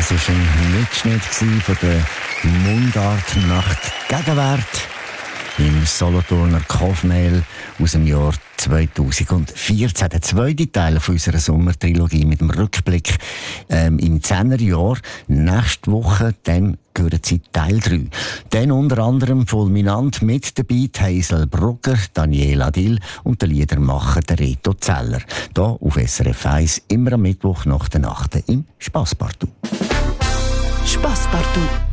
Das war ein Mitschnitt von der Mundart-Nacht Gegenwart im Solothurner Kofmehl aus dem Jahr 2014. Der zweite Teil von unserer Sommertrilogie mit dem Rückblick im 10er Jahr. Nächste Woche dann gehören sie Teil 3. Dann unter anderem fulminant mit dabei Hazel Brugger, Daniela Dill und der Liedermacher der Reto Zeller. Hier auf SRF 1, immer am Mittwoch nach der Nacht im Spasspartout. Spasspartout.